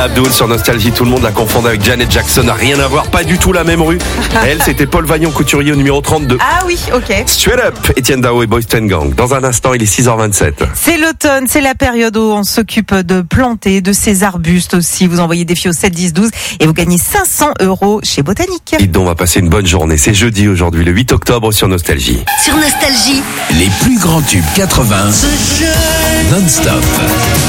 Abdul sur Nostalgie. Tout le monde la confondait avec Janet Jackson. Rien à voir, pas du tout la même rue. Elle, c'était Paul Vagnon, couturier au numéro 32. Ah oui, ok. Straight Up, Etienne Dao et Boyz II Gang. Dans un instant, il est 6h27. C'est l'automne, c'est la période où on s'occupe de planter, de ces arbustes aussi. Vous envoyez des filles au 7 10 12 et vous gagnez 500 € chez Botanique. Dites donc, on va passer une bonne journée. C'est jeudi aujourd'hui, le 8 octobre sur Nostalgie. Sur Nostalgie, Les plus grands tubes 80 non-stop.